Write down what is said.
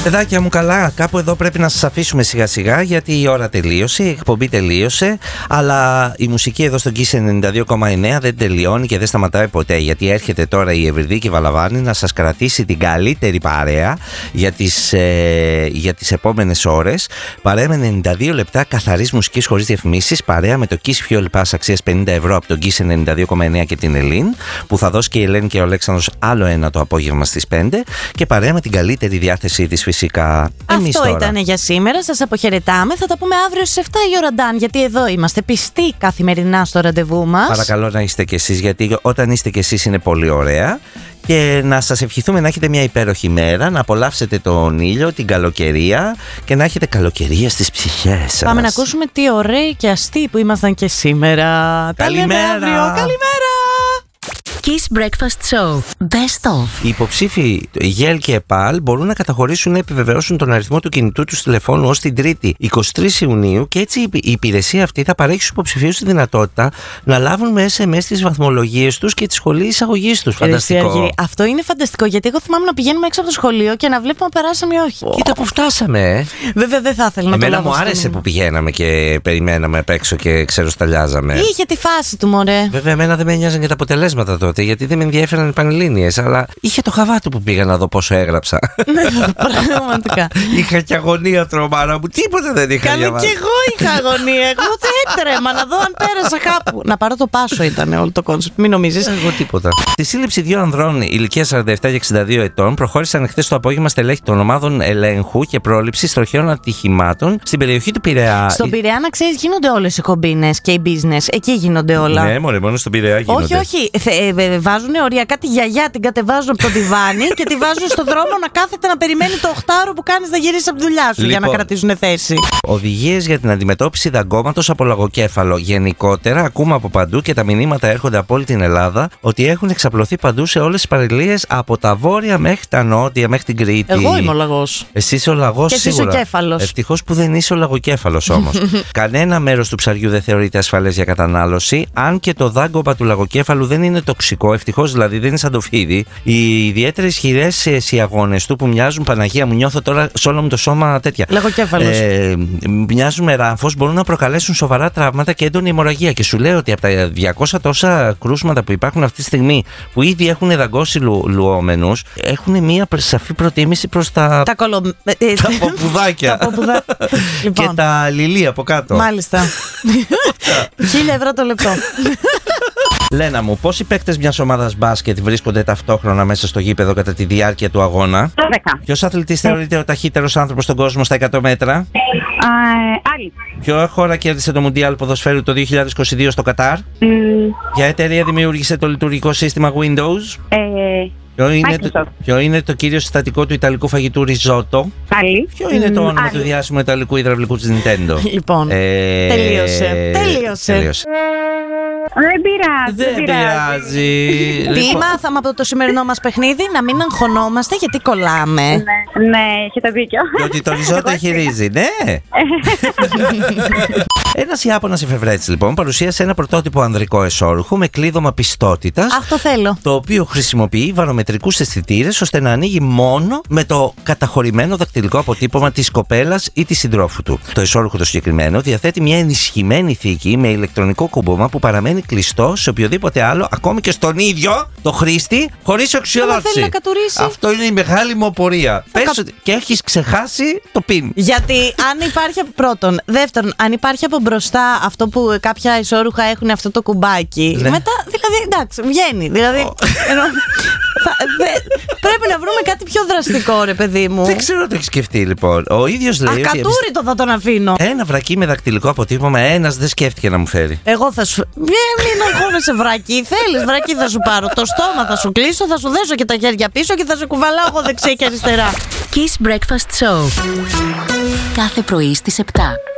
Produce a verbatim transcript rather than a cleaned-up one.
Παιδάκια μου, καλά, κάπου εδώ πρέπει να σας αφήσουμε σιγά σιγά, γιατί η ώρα τελείωσε, η εκπομπή τελείωσε, αλλά η μουσική εδώ στον Kiss ενενήντα δύο κόμμα εννέα δεν τελειώνει και δεν σταματάει ποτέ, γιατί έρχεται τώρα η Ευρυδίκη Βαλαβάνη να σας κρατήσει την καλύτερη παρέα για τις, ε, για τις επόμενες ώρες. Παρέα με ενενήντα δύο λεπτά καθαρής μουσικής χωρίς διαφημίσεις, παρέα με το Kiss Fuel Pass αξίας πενήντα ευρώ από τον Kiss ενενήντα δύο κόμμα εννέα και την Ελλήν, που θα δώσει και η Ελένη και ο Αλέξανδρος άλλο ένα το απόγευμα στις πέντε, και παρέα με την καλύτερη διάθεσή της φυσικά. Αυτό ήταν για σήμερα. Σας αποχαιρετάμε. Θα τα πούμε αύριο στις εφτά η ώρα, Ντάν, γιατί εδώ είμαστε πιστοί καθημερινά στο ραντεβού μας. Παρακαλώ να είστε κι εσείς, γιατί όταν είστε κι εσείς είναι πολύ ωραία. Και να σας ευχηθούμε να έχετε μια υπέροχη μέρα, να απολαύσετε τον ήλιο, την καλοκαιρία και να έχετε καλοκαιρία στις ψυχές σας. Πάμε να ακούσουμε τι ωραίοι και αστείοι που ήμασταν και σήμερα. Καλημέρα. Τα λέμε αύριο. Καλημέρα. Kiss Breakfast Show. Best of. Οι υποψήφοι Γέλ και ΕΠΑΛ μπορούν να καταχωρήσουν να επιβεβαιώσουν τον αριθμό του κινητού του τηλεφώνου ως την Τρίτη εικοστή τρίτη Ιουνίου, και έτσι η υπηρεσία αυτή θα παρέχει στους υποψηφίους τη δυνατότητα να λάβουν με ες εμ ες τις βαθμολογίες τους και τη σχολή εισαγωγής τους. Φανταστικό. Αυτό είναι φανταστικό, γιατί εγώ θυμάμαι να πηγαίνουμε έξω από το σχολείο και να βλέπουμε αν περάσαμε ή όχι. Κοίτα που φτάσαμε. Ε. Βέβαια δεν θα ήθελα να το λάβω. Εμένα μου άρεσε που πηγαίναμε και περιμέναμε απ' έξω και ξέρω σταλιάζαμε. Είχε τη φάση του, μωρέ. Βέβαια, εμένα δεν με νοιάζαν και τα αποτελέσματα τότε, γιατί δεν με ενδιαφέραν οι Πανελλήνιες, αλλά είχε το χαβάτο που πήγα να δω πόσο έγραψα. Ναι, πραγματικά. Είχα και αγωνία, τρομάρα μου, τίποτα δεν είχα. Καλή, και εγώ είχα αγωνία. Εγώ δεν έτρεμα να δω αν πέρασα κάπου. Να πάρω το πάσο ήταν όλο το κόνσεπτ, μην νομίζεις. Εγώ τίποτα. Στη σύλληψη δύο ανδρών ηλικίας σαράντα επτά και εξήντα δύο ετών προχώρησαν χθες το απόγευμα στελέχη των ομάδων ελέγχου και πρόληψης τροχαίων ατυχημάτων στην περιοχή του Πειραιά. Στον Πειραιά, να ξέρεις, γίνονται όλες οι κομπίνες και οι business. Εκεί γίνονται όλα. Ναι, μωρέ, μόνο στον Πειραιά γίνονται. Όχι, όχι. Ε, βάζουν οριακά τη γιαγιά, την κατεβάζουν από το διβάνι και τη βάζουν στον δρόμο να κάθεται να περιμένει το οχτάωρο που κάνεις να γυρίσεις από τη δουλειά σου, λοιπόν, για να κρατήσουν θέση. Οδηγίες για την αντιμετώπιση δαγκώματος από λαγοκέφαλο. Γενικότερα, ακούμε από παντού και τα μηνύματα έρχονται από όλη την Ελλάδα ότι έχουν εξαπλωθεί παντού σε όλες τις παραλίες, από τα βόρεια μέχρι τα νότια, μέχρι την Κρήτη. Εγώ είμαι ο λαγός. Εσύ είσαι ο λαγός, και σίγουρα. Εσύ ο κέφαλος. Ευτυχώς που δεν είσαι ο λαγοκέφαλος όμως. Κανένα μέρος του ψαριού δεν θεωρείται ασφαλές για κατανάλωση, αν και το δάγκωμα του λαγοκέφαλου δεν είναι τοξικό, ευτυχώς δηλαδή, δεν είναι σαν το φίδι. Οι ιδιαίτερα ισχυρές σιαγώνες του που μοιάζουν, Παναγία μου, νιώθω τώρα σε όλο μου το σώμα τέτοια. Λαγοκέφαλος. Ε, μοιάζουν με ράφος, μπορούν να προκαλέσουν σοβαρά τραύματα και έντονη αιμορραγία. Και σου λέω ότι από τα διακόσια τόσα κρούσματα που υπάρχουν αυτή τη στιγμή, που ήδη έχουν δαγκώσει λου, λουόμενους, έχουν μία σαφή προτίμηση προς τα. Τα, κολο... τα ποπουδάκια. τα ποπουδα... λοιπόν. Και τα λιλί από κάτω. Μάλιστα. Χίλια ευρώ το λεπτό. Λένα μου, πόσοι παίκτες μιας ομάδας μπάσκετ βρίσκονται ταυτόχρονα μέσα στο γήπεδο κατά τη διάρκεια του αγώνα? δέκα. Ποιος αθλητής θεωρείται ο ταχύτερος άνθρωπος στον κόσμο στα εκατό μέτρα? Α, άλλη. Ποια χώρα κέρδισε το Μουντιάλ ποδοσφαίρου το δύο χιλιάδες είκοσι δύο στο Κατάρ? Mm. Ποια εταιρεία δημιούργησε το λειτουργικό σύστημα Windows? Ε, Ποιο είναι, το, ποιο είναι το κύριο συστατικό του ιταλικού φαγητού ριζότο? Άλλη. Ποιο είναι το όνομα άλλη. του διάσημου ιταλικού υδραυλικού της Nintendo? Λοιπόν, ε, τελείωσε. Τελείωσε. τελείωσε. Δεν πειράζει. Δεν πειράζει. Τι μάθαμε από το σημερινό μας παιχνίδι? Να μην αγχωνόμαστε γιατί κολλάμε. Ναι, ναι, έχετε δίκιο. Διότι το ριζότο έχει ρύζι, ναι. Ένας Ιάπωνας εφευρέτης λοιπόν παρουσίασε ένα πρωτότυπο ανδρικό εσώρουχο με κλείδωμα πιστότητας. Αχ, το θέλω. Το οποίο χρησιμοποιεί βαρομετρικούς αισθητήρες ώστε να ανοίγει μόνο με το καταχωρημένο δακτυλικό αποτύπωμα της κοπέλας ή της συντρόφου του. Το εσώρουχο το συγκεκριμένο διαθέτει μια ενισχυμένη θήκη με ηλεκτρονικό κούμπομα που παραμένει κλειστό σε οποιοδήποτε άλλο, ακόμη και στον ίδιο το χρήστη, χωρίς οξυδότηση. Αυτό είναι η μεγάλη μου απορία. Πες κα... ότι και έχεις ξεχάσει το πιν. Γιατί αν υπάρχει από πρώτον, δεύτερον, αν υπάρχει από μπροστά αυτό που κάποια ισόρουχα έχουν αυτό το κουμπάκι, ναι. Μετά δηλαδή εντάξει, βγαίνει. Δηλαδή. ενώ, θα, δε, πρέπει να βρούμε κάτι πιο δραστικό, ρε παιδί μου. Δεν ξέρω τι έχει σκεφτεί λοιπόν. Ο ίδιος λέει. Ακατούρητο θα τον αφήνω. Ένα βρακί με δακτυλικό αποτύπωμα, ένας δεν σκέφτηκε να μου φέρει. Εγώ θα σου. Μην αγχώνεσαι, βρακί. Θέλεις βρακί, θα σου πάρω. Το στόμα θα σου κλείσω, θα σου δέσω και τα χέρια πίσω και θα σε κουβαλάω εγώ δεξιά και αριστερά. Kiss Breakfast Show. Κάθε πρωί στις επτά.